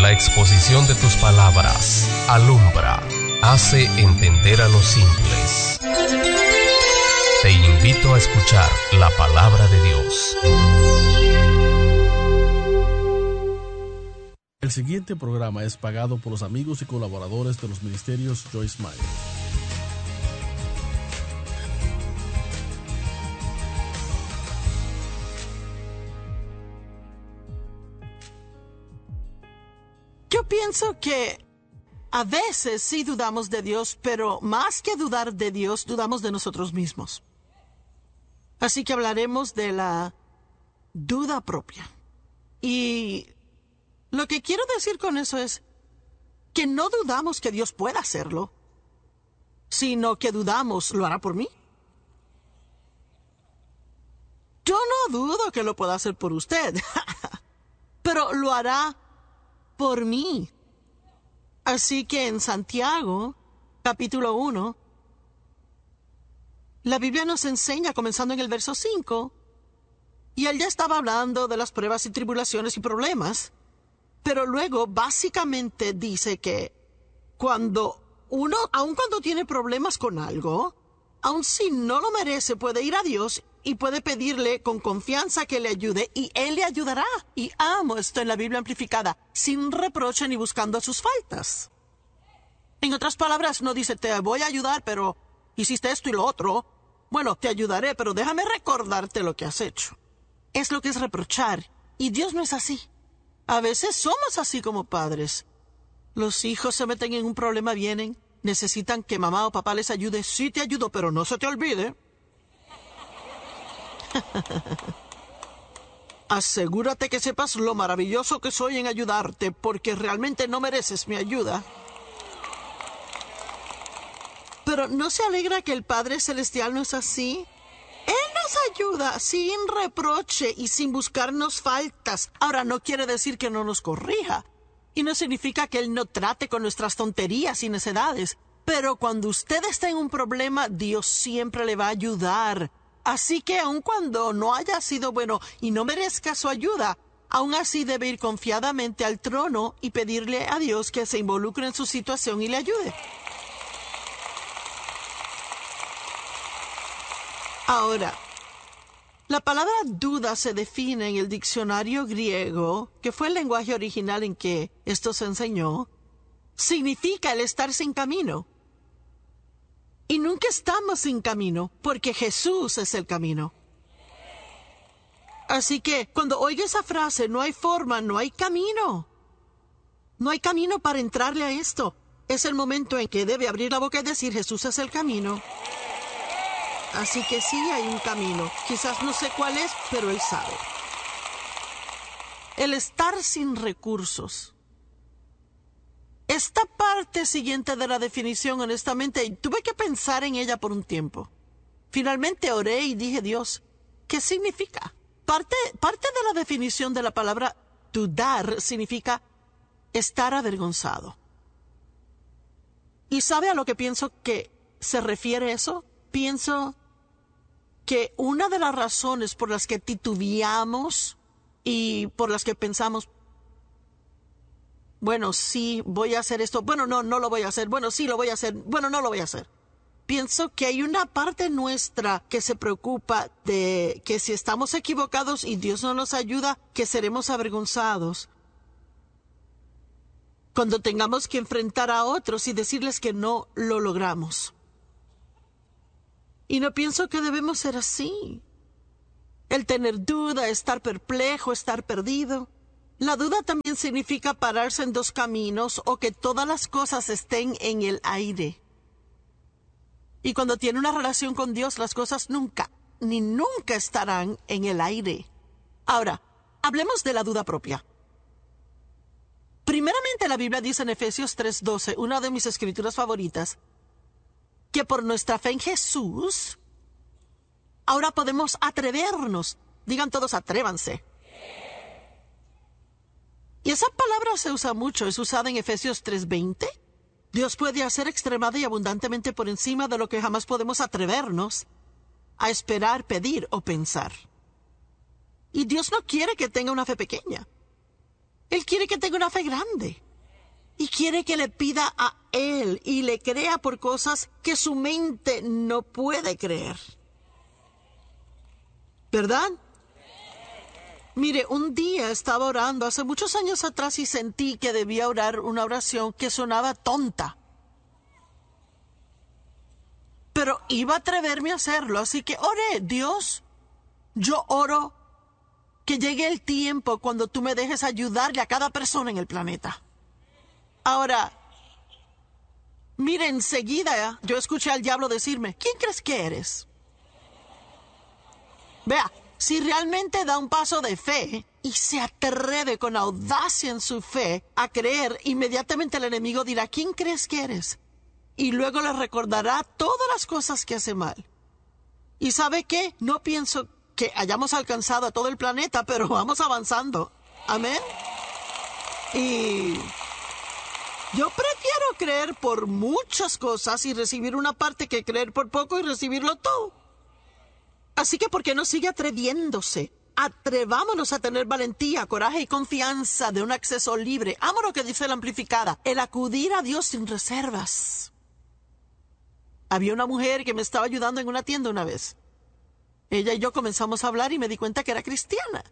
La exposición de tus palabras alumbra, hace entender a los simples. Te invito a escuchar la palabra de Dios. El siguiente programa es pagado por los amigos y colaboradores de los ministerios Joyce Meyer. Yo pienso que a veces sí dudamos de Dios, pero más que dudar de Dios, dudamos de nosotros mismos. Así que hablaremos de la duda propia. Y lo que quiero decir con eso es que no dudamos que Dios pueda hacerlo, sino que dudamos, ¿lo hará por mí? Yo no dudo que lo pueda hacer por usted, pero lo hará por mí. Así que en Santiago, capítulo 1, la Biblia nos enseña, comenzando en el verso 5, y él ya estaba hablando de las pruebas y tribulaciones y problemas, pero luego básicamente dice que aun cuando tiene problemas con algo, aun si no lo merece, puede ir a Dios y puede pedirle con confianza que le ayude, y Él le ayudará. Y amo esto en la Biblia amplificada, sin reproche ni buscando sus faltas. En otras palabras, no dice, te voy a ayudar, pero hiciste esto y lo otro. Bueno, te ayudaré, pero déjame recordarte lo que has hecho. Es lo que es reprochar, y Dios no es así. A veces somos así como padres. Los hijos se meten en un problema, vienen, necesitan que mamá o papá les ayude. Sí te ayudo, pero no se te olvide. Asegúrate que sepas lo maravilloso que soy en ayudarte, porque realmente no mereces mi ayuda. Pero ¿no se alegra que el Padre Celestial no es así? Él nos ayuda sin reproche y sin buscarnos faltas. Ahora, no quiere decir que no nos corrija. Y no significa que Él no trate con nuestras tonterías y necedades. Pero cuando usted está en un problema, Dios siempre le va a ayudar. Así que aun cuando no haya sido bueno y no merezca su ayuda, aún así debe ir confiadamente al trono y pedirle a Dios que se involucre en su situación y le ayude. Ahora, la palabra duda se define en el diccionario griego, que fue el lenguaje original en que esto se enseñó, significa el estar sin camino. Y nunca estamos sin camino, porque Jesús es el camino. Así que cuando oiga esa frase, no hay forma, no hay camino. No hay camino para entrarle a esto. Es el momento en que debe abrir la boca y decir, Jesús es el camino. Así que sí hay un camino. Quizás no sé cuál es, pero Él sabe. El estar sin recursos. Esta parte siguiente de la definición, honestamente, tuve que pensar en ella por un tiempo. Finalmente oré y dije, Dios, ¿qué significa? Parte de la definición de la palabra dudar significa estar avergonzado. ¿Y sabe a lo que pienso que se refiere eso? Pienso que una de las razones por las que titubeamos y por las que pensamos, bueno, sí, voy a hacer esto, bueno, no lo voy a hacer, bueno, sí, lo voy a hacer, bueno, no lo voy a hacer. Pienso que hay una parte nuestra que se preocupa de que si estamos equivocados y Dios no nos ayuda, que seremos avergonzados cuando tengamos que enfrentar a otros y decirles que no lo logramos. Y no pienso que debemos ser así. El tener duda, estar perplejo, estar perdido. La duda también significa pararse en dos caminos o que todas las cosas estén en el aire. Y cuando tiene una relación con Dios, las cosas nunca estarán en el aire. Ahora, hablemos de la duda propia. Primeramente, la Biblia dice en Efesios 3:12, una de mis escrituras favoritas, que por nuestra fe en Jesús, ahora podemos atrevernos. Digan todos, atrévanse. Y esa palabra se usa mucho, es usada en Efesios 3:20. Dios puede hacer extremada y abundantemente por encima de lo que jamás podemos atrevernos a esperar, pedir o pensar. Y Dios no quiere que tenga una fe pequeña. Él Él quiere que tenga una fe grande. Y quiere que le pida a Él y le crea por cosas que su mente no puede creer. ¿Verdad? Mire, un día estaba orando hace muchos años atrás y sentí que debía orar una oración que sonaba tonta. Pero iba a atreverme a hacerlo, así que oré: Dios, yo oro que llegue el tiempo cuando tú me dejes ayudarle a cada persona en el planeta. Ahora, mire, enseguida yo escuché al diablo decirme: ¿quién crees que eres? Vea, si realmente da un paso de fe y se atreve con audacia en su fe a creer, inmediatamente el enemigo dirá: ¿quién crees que eres? Y luego le recordará todas las cosas que hace mal. ¿Y sabe qué? No pienso que hayamos alcanzado a todo el planeta, pero vamos avanzando. Amén. Y yo prefiero creer por muchas cosas y recibir una parte que creer por poco y recibirlo todo. Así que, ¿por qué no sigue atreviéndose? Atrevámonos a tener valentía, coraje y confianza de un acceso libre. Amo lo que dice la Amplificada: el acudir a Dios sin reservas. Había una mujer que me estaba ayudando en una tienda una vez. Ella y yo comenzamos a hablar y me di cuenta que era cristiana.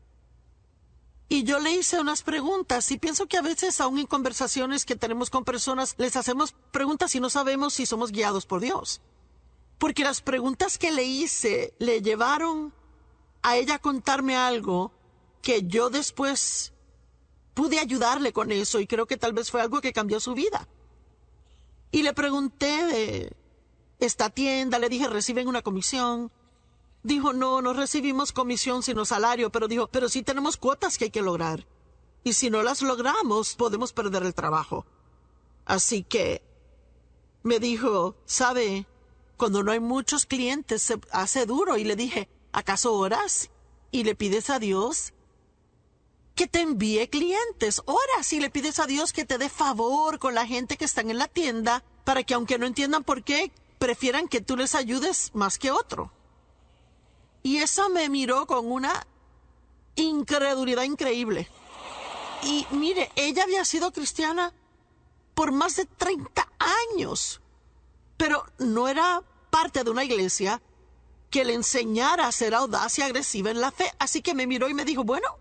Y yo le hice unas preguntas, y pienso que a veces, aún en conversaciones que tenemos con personas, les hacemos preguntas y no sabemos si somos guiados por Dios. Porque las preguntas que le hice le llevaron a ella a contarme algo que yo después pude ayudarle con eso, y creo que tal vez fue algo que cambió su vida. Y le pregunté de esta tienda, le dije: ¿reciben una comisión? Dijo: no recibimos comisión sino salario, pero dijo: pero sí tenemos cuotas que hay que lograr. Y si no las logramos, podemos perder el trabajo. Así que me dijo: ¿sabe? Cuando no hay muchos clientes se hace duro. Y le dije: ¿acaso oras y le pides a Dios que te envíe clientes? Oras y le pides a Dios que te dé favor con la gente que están en la tienda, para que, aunque no entiendan por qué, prefieran que tú les ayudes más que otro. Y esa me miró con una incredulidad increíble. Y mire, ella había sido cristiana por más de 30 años, pero no era parte de una iglesia que le enseñara a ser audaz y agresiva en la fe. Así que me miró y me dijo: bueno,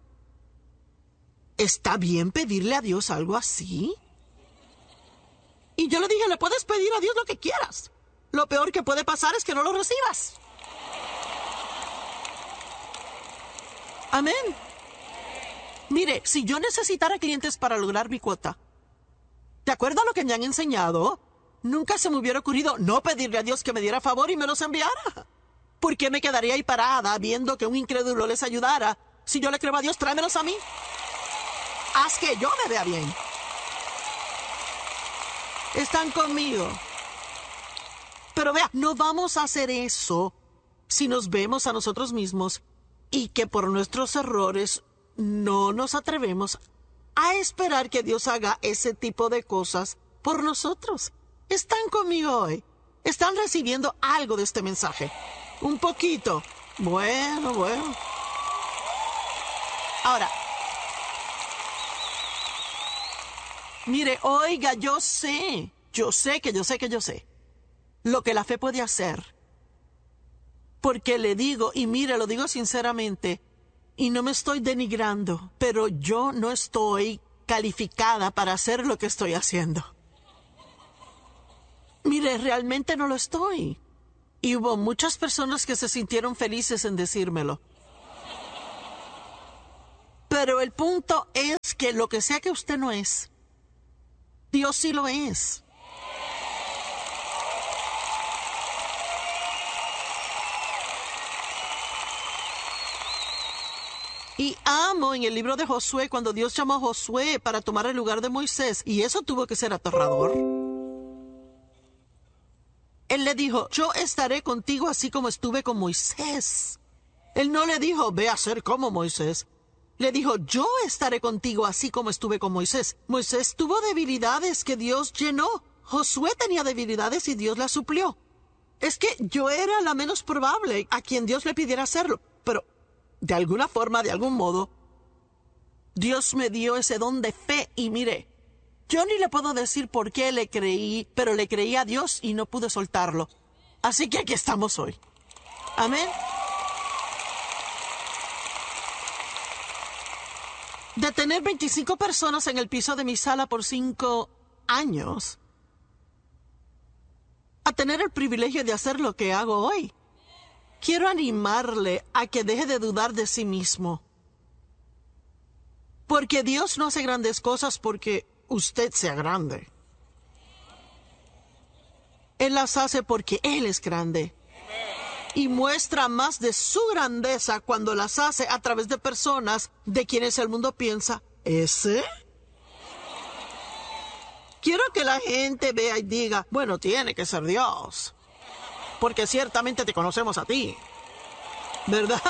¿está bien pedirle a Dios algo así? Y yo le dije: le puedes pedir a Dios lo que quieras. Lo peor que puede pasar es que no lo recibas. Amén. Mire, si yo necesitara clientes para lograr mi cuota, de acuerdo a lo que me han enseñado, nunca se me hubiera ocurrido no pedirle a Dios que me diera favor y me los enviara. ¿Por qué me quedaría ahí parada viendo que un incrédulo les ayudara? Si yo le creo a Dios, tráemelos a mí. Haz que yo me vea bien. Están conmigo. Pero vea, no vamos a hacer eso si nos vemos a nosotros mismos y que por nuestros errores no nos atrevemos a esperar que Dios haga ese tipo de cosas por nosotros. ¿Están conmigo hoy? ¿Están recibiendo algo de este mensaje? Un poquito. Bueno. Ahora, mire, oiga, yo sé lo que la fe puede hacer. Porque le digo, y mire, lo digo sinceramente, y no me estoy denigrando, pero yo no estoy calificada para hacer lo que estoy haciendo. Mire, realmente no lo estoy. Y hubo muchas personas que se sintieron felices en decírmelo. Pero el punto es que lo que sea que usted no es, Dios sí lo es. Y amo en el libro de Josué cuando Dios llamó a Josué para tomar el lugar de Moisés, y eso tuvo que ser aterrador. Él le dijo: yo estaré contigo así como estuve con Moisés. Él no le dijo: ve a ser como Moisés. Le dijo: yo estaré contigo así como estuve con Moisés. Moisés tuvo debilidades que Dios llenó. Josué tenía debilidades y Dios las suplió. Es que yo era la menos probable a quien Dios le pidiera hacerlo. Pero de alguna forma, de algún modo, Dios me dio ese don de fe y mire, yo ni le puedo decir por qué le creí, pero le creí a Dios y no pude soltarlo. Así que aquí estamos hoy. Amén. De tener 25 personas en el piso de mi sala por 5 años, a tener el privilegio de hacer lo que hago hoy. Quiero animarle a que deje de dudar de sí mismo. Porque Dios no hace grandes cosas porque usted sea grande. Él las hace porque Él es grande. Y muestra más de su grandeza cuando las hace a través de personas de quienes el mundo piensa, ¿ese? Quiero que la gente vea y diga, bueno, tiene que ser Dios. Porque ciertamente te conocemos a ti. ¿Verdad?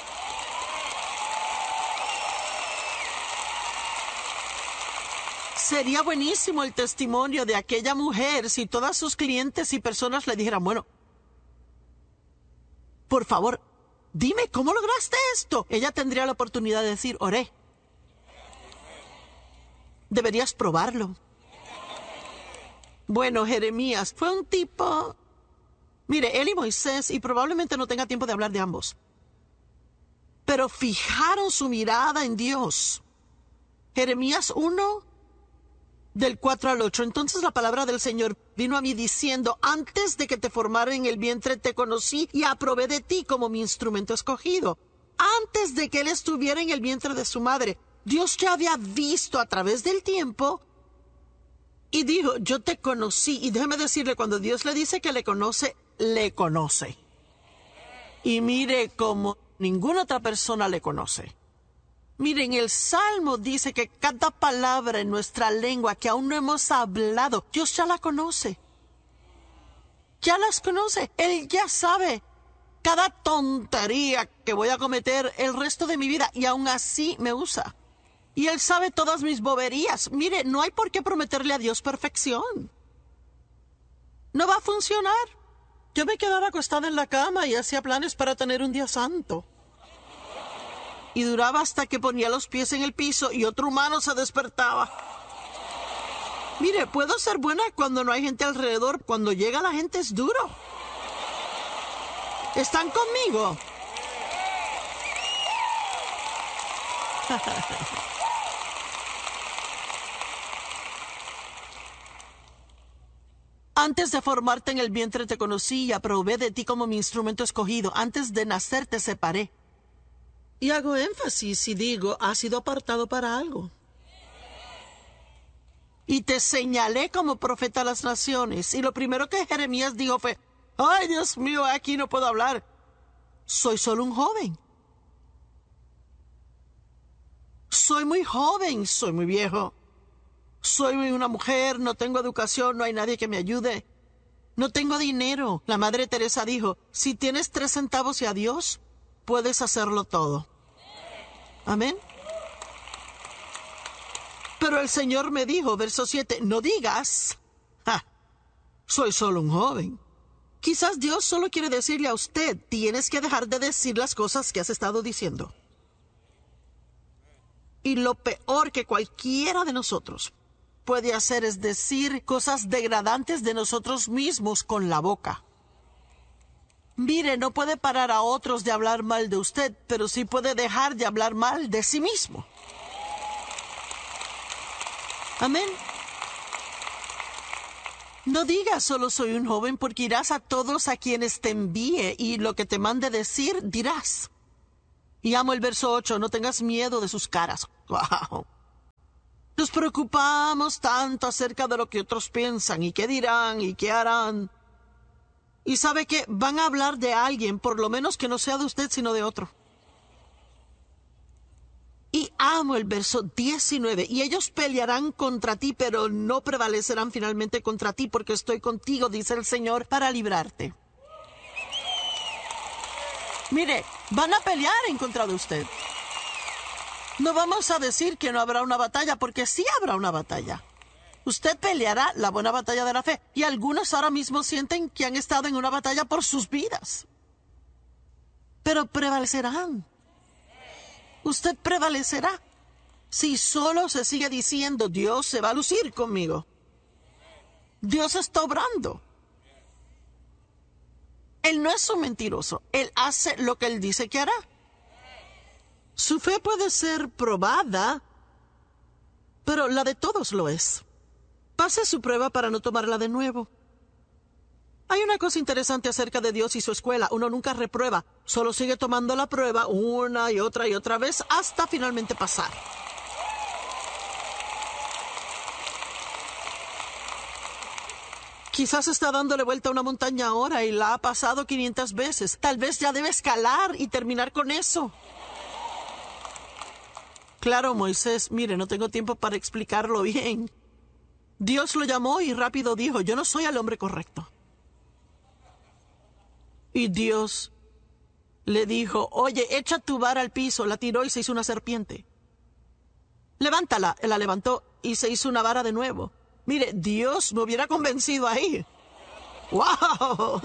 Sería buenísimo el testimonio de aquella mujer si todas sus clientes y personas le dijeran, bueno, por favor, dime, ¿cómo lograste esto? Ella tendría la oportunidad de decir, oré. Deberías probarlo. Bueno, Jeremías fue un tipo... Mire, él y Moisés, y probablemente no tenga tiempo de hablar de ambos, pero fijaron su mirada en Dios. Jeremías 1, del 4 al 8. Entonces la palabra del Señor vino a mí diciendo, antes de que te formara en el vientre te conocí y aprobé de ti como mi instrumento escogido. Antes de que él estuviera en el vientre de su madre, Dios ya había visto a través del tiempo y dijo, yo te conocí. Y déjeme decirle, cuando Dios le dice que le conoce, le conoce. Y mire cómo ninguna otra persona le conoce. Miren, el Salmo dice que cada palabra en nuestra lengua que aún no hemos hablado, Dios ya la conoce. Ya las conoce. Él ya sabe cada tontería que voy a cometer el resto de mi vida y aún así me usa. Y Él sabe todas mis boberías. Mire, no hay por qué prometerle a Dios perfección. No va a funcionar. Yo me quedaba acostada en la cama y hacía planes para tener un día santo. Y duraba hasta que ponía los pies en el piso y otro humano se despertaba. Mire, puedo ser buena cuando no hay gente alrededor. Cuando llega la gente es duro. ¿Están conmigo? Antes de formarte en el vientre te conocí y aprobé de ti como mi instrumento escogido. Antes de nacer te separé. Y hago énfasis y digo, has sido apartado para algo. Y te señalé como profeta a las naciones. Y lo primero que Jeremías dijo fue, ay, Dios mío, aquí no puedo hablar. Soy solo un joven. Soy muy joven, soy muy viejo. Soy una mujer, no tengo educación, no hay nadie que me ayude. No tengo dinero. La Madre Teresa dijo, si tienes 3 centavos y a Dios, puedes hacerlo todo. Amén. Pero el Señor me dijo, verso 7, no digas, soy solo un joven. Quizás Dios solo quiere decirle a usted, tienes que dejar de decir las cosas que has estado diciendo. Y lo peor que cualquiera de nosotros puede hacer es decir cosas degradantes de nosotros mismos con la boca. Mire, no puede parar a otros de hablar mal de usted, pero sí puede dejar de hablar mal de sí mismo. Amén. No digas solo soy un joven, porque irás a todos a quienes te envíe y lo que te mande decir dirás. Y amo el verso 8, no tengas miedo de sus caras. Wow. Nos preocupamos tanto acerca de lo que otros piensan y qué dirán y qué harán. Y sabe que van a hablar de alguien, por lo menos que no sea de usted, sino de otro. Y amo el verso 19. Y ellos pelearán contra ti, pero no prevalecerán finalmente contra ti, porque estoy contigo, dice el Señor, para librarte. Mire, van a pelear en contra de usted. No vamos a decir que no habrá una batalla, porque sí habrá una batalla. Usted peleará la buena batalla de la fe. Y algunos ahora mismo sienten que han estado en una batalla por sus vidas. Pero prevalecerán. Usted prevalecerá. si solo se sigue diciendo Dios se va a lucir conmigo. Dios está obrando. Él no es un mentiroso. Él hace lo que Él dice que hará. Su fe puede ser probada, pero la de todos lo es. Pase su prueba para no tomarla de nuevo. Hay una cosa interesante acerca de Dios y su escuela. Uno nunca reprueba, solo sigue tomando la prueba una y otra vez hasta finalmente pasar. Quizás está dándole vuelta a una montaña ahora y la ha pasado 500 veces. Tal vez ya debe escalar y terminar con eso. Claro, Moisés, mire, no tengo tiempo para explicarlo bien. Dios lo llamó y rápido dijo, yo no soy el hombre correcto. Y Dios le dijo, oye, echa tu vara al piso. La tiró y se hizo una serpiente. Levántala. Él la levantó y se hizo una vara de nuevo. Mire, Dios me hubiera convencido ahí. ¡Wow!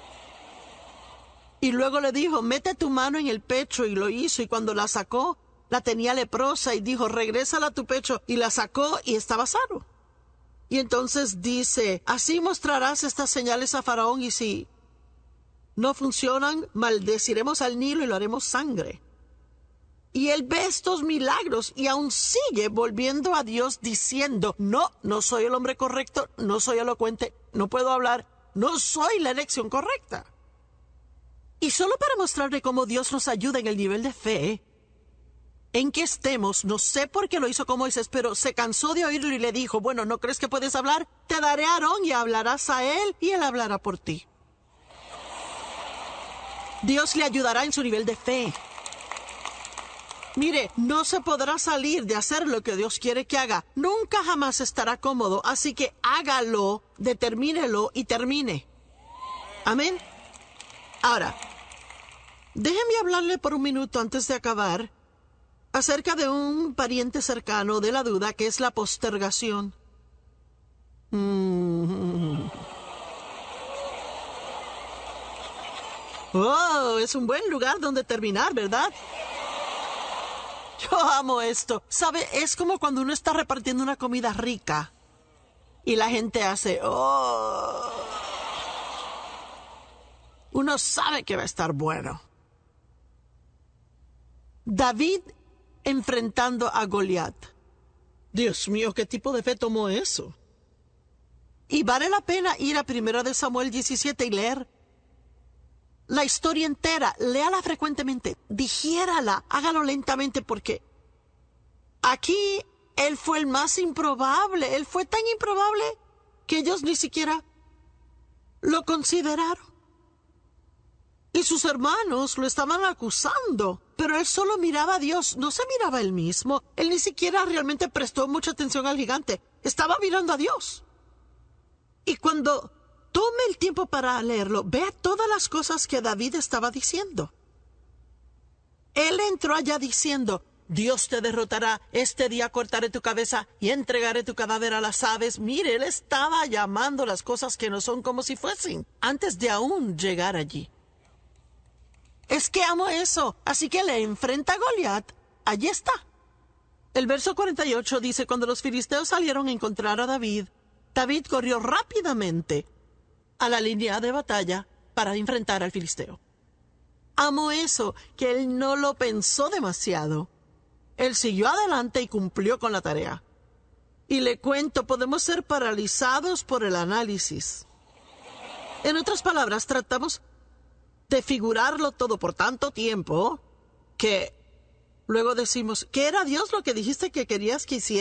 Y luego le dijo, mete tu mano en el pecho, y lo hizo. Y cuando la sacó, la tenía leprosa y dijo, regrésala a tu pecho. Y la sacó y estaba sano. Y entonces dice, así mostrarás estas señales a Faraón, y si no funcionan, maldeciremos al Nilo y lo haremos sangre. Y él ve estos milagros y aún sigue volviendo a Dios diciendo, no soy el hombre correcto, no soy elocuente, no puedo hablar, no soy la elección correcta. Y solo para mostrarle cómo Dios nos ayuda en el nivel de fe en que estemos, no sé por qué lo hizo con Moisés, pero se cansó de oírlo y le dijo, bueno, ¿no crees que puedes hablar? Te daré a Aarón y hablarás a él y él hablará por ti. Dios le ayudará en su nivel de fe. Mire, no se podrá salir de hacer lo que Dios quiere que haga. Nunca jamás estará cómodo, así que hágalo, determínelo y termine. Amén. Ahora, déjeme hablarle por un minuto antes de acabar acerca de un pariente cercano de la duda, que es la postergación. Oh, es un buen lugar donde terminar, ¿verdad? Yo amo esto. ¿Sabe? Es como cuando uno está repartiendo una comida rica y la gente hace, oh. Uno sabe que va a estar bueno. David enfrentando a Goliat. Dios mío, ¿qué tipo de fe tomó eso? Y vale la pena ir a 1 Samuel 17 y leer la historia entera. Léala frecuentemente, digiérala, hágalo lentamente, porque aquí él fue el más improbable. Él fue tan improbable que ellos ni siquiera lo consideraron. Y sus hermanos lo estaban acusando, pero él solo miraba a Dios, no se miraba a él mismo. Él ni siquiera realmente prestó mucha atención al gigante. Estaba mirando a Dios. Y cuando tome el tiempo para leerlo, vea todas las cosas que David estaba diciendo. Él entró allá diciendo, Dios te derrotará, este día cortaré tu cabeza y entregaré tu cadáver a las aves. Mire, él estaba llamando las cosas que no son como si fuesen, antes de aún llegar allí. Es que amo eso. Así que le enfrenta a Goliat. Allí está. El verso 48 dice, cuando los filisteos salieron a encontrar a David, David corrió rápidamente a la línea de batalla para enfrentar al filisteo. Amo eso, que él no lo pensó demasiado. Él siguió adelante y cumplió con la tarea. Y le cuento, podemos ser paralizados por el análisis. En otras palabras, tratamos de figurarlo todo por tanto tiempo que luego decimos, ¿qué era Dios lo que dijiste que querías que hiciera?